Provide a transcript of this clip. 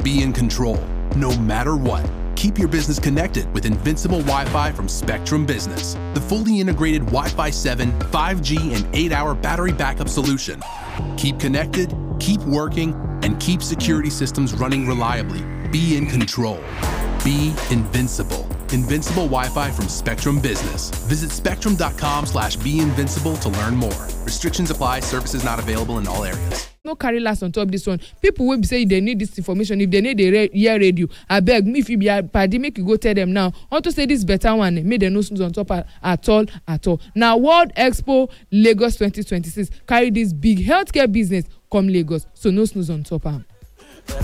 Be in control, no matter what. Keep your business connected with Invincible Wi-Fi from Spectrum Business, the fully integrated Wi-Fi 7, 5G, and 8-hour battery backup solution. Keep connected, keep working, and keep security systems running reliably. Be in control. Be invincible. Invincible Wi-Fi from Spectrum Business. Visit spectrum.com/beinvincible to learn more. Restrictions apply. Services not available in all areas. No carry last on top this one. People will be saying they need this information. If they need a hear radio, I beg me, if you be a party, make you go tell them now. How to say this better one? Make them no snooze on top at all. Now, World Expo Lagos 2026 carry this big healthcare business come Lagos, so no snooze on top.